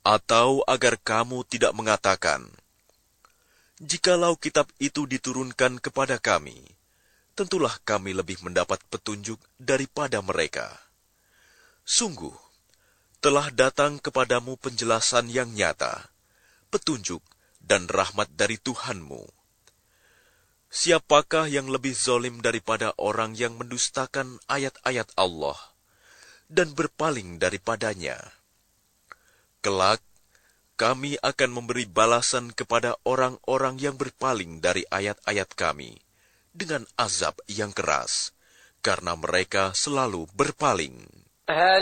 Atau agar kamu tidak mengatakan, jikalau kitab itu diturunkan kepada kami, tentulah kami lebih mendapat petunjuk daripada mereka. Sungguh, telah datang kepadamu penjelasan yang nyata, petunjuk dan rahmat dari Tuhanmu. Siapakah yang lebih zalim daripada orang yang mendustakan ayat-ayat Allah dan berpaling daripadanya? Kelak, kami akan memberi balasan kepada orang-orang yang berpaling dari ayat-ayat kami dengan azab yang keras, karena mereka selalu berpaling.